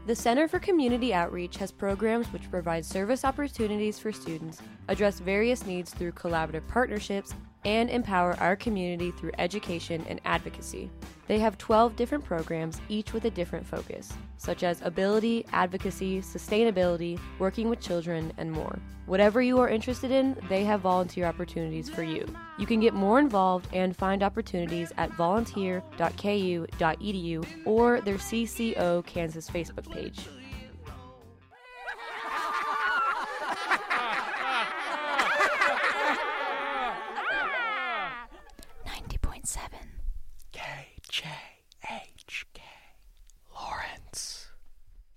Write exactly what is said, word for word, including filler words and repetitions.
The Center for Community Outreach has programs which provide service opportunities for students, address various needs through collaborative partnerships, and empower our community through education and advocacy. They have twelve different programs, each with a different focus, such as ability, advocacy, sustainability, working with children, and more. Whatever you are interested in, they have volunteer opportunities for you. You can get more involved and find opportunities at volunteer dot k u dot e d u or their C C O Kansas Facebook page.